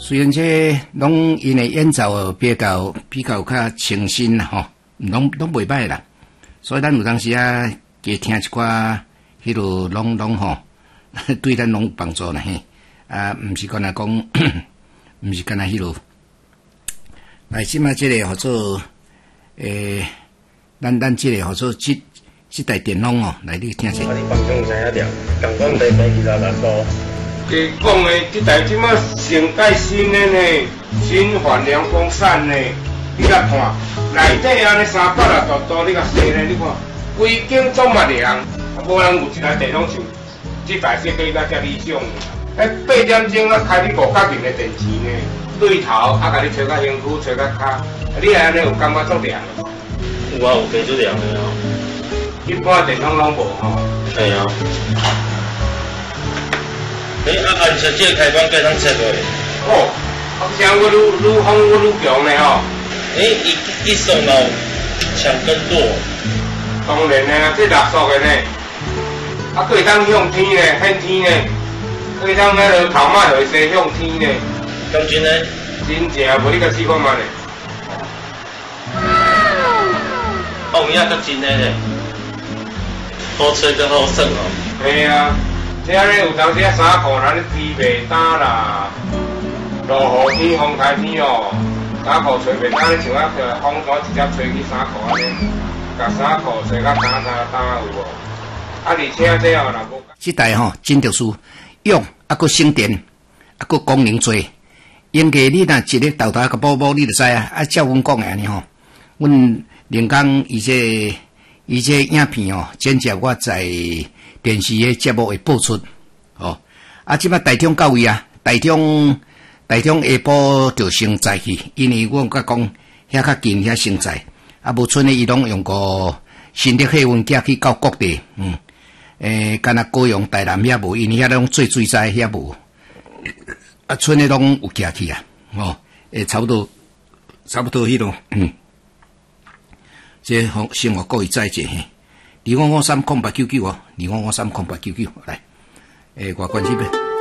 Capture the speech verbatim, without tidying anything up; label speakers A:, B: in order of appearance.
A: 虽然这拢因的演奏比较比较较清新啦吼，拢拢袂歹啦。所以咱有当时啊，加听一寡迄落拢拢吼，对咱拢有帮助啦嘿。啊，毋是干那讲，毋是干那迄落。来，即马即个号做诶，咱咱即个号做即即台电脑哦，来你听下。
B: 啊，你放松一下点，刚刚台台其他难度。加讲诶，即台即马上盖新诶呢，新环凉风扇呢，你甲看，内底安尼三百六十度，你甲洗呢，你看，规间总嘛凉，啊，无人有一台电脑像即台设计甲遮理想。诶，八点钟啊，开你五角面诶电池呢，对头啊，甲你吹较辛苦，吹较卡，你安尼有感觉足凉？有啊，有变足凉诶哦。一般电脑拢无吼。系啊。诶，啊，按照这个开关该当切落。哦，啊，这样我愈愈风我愈强呢吼。诶，伊伊送到强更多。当然呢，这六速的呢，啊，可以当向天呢，向天呢，可以当那个头马回西向天呢。咁真呢？真正，无你甲试看卖呢。哦，影较真诶咧，好吹更好耍哦。系啊。这咧有当时啊衫裤若咧织袂干啦，落雨天、风台天哦，衫裤吹袂干，你像啊风扇直接吹去衫裤安尼，甲衫裤吹甲干干干有无？啊，而且这哦，若无。
A: 这台吼真特殊，用啊个省电，啊个功能多，应该你若一日豆豆个宝宝，你就知啊。啊，照阮讲安尼吼，阮连讲伊这伊这影片哦，剪接我在。电视诶节目会播出，哦，啊，即摆台中到位啊，台中台中下晡就升载去，因为我甲讲遐较近遐升载，啊，无剩诶伊拢用个新的气温寄去到各地，嗯，诶，敢若高雄、台南遐无，因为遐拢做水灾遐无，啊，剩诶拢有寄去啊，哦，诶，差不多差不多迄落，嗯，这生活各位再见。二五五三空八九九哦，二五五三空八九九，来，诶，我关这边。